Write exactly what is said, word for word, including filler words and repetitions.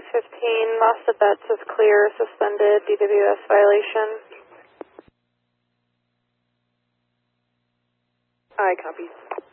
fifteen, lost of bets is clear, suspended, D W S violation. I copy.